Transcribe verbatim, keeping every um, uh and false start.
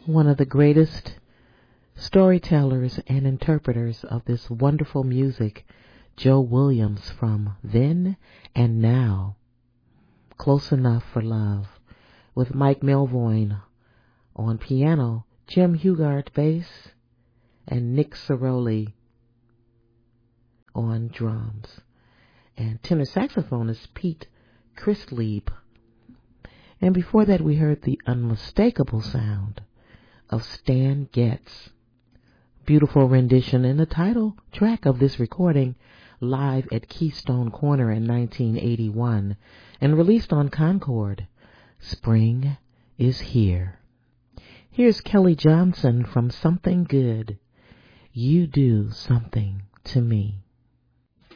one of the greatest storytellers and interpreters of this wonderful music, Joe Williams, from Then and Now, Close Enough for Love, with Mike Melvoin on piano, Jim Hugard bass, and Nick Ceroli on drums, and tenor saxophonist Pete Christlieb. And before that, we heard the unmistakable sound of Stan Getz. Beautiful rendition in the title track of this recording, live at Keystone Corner in nineteen eighty-one and released on Concord. Spring is Here. Here's Kelly Johnson from Something Good. You Do Something to Me.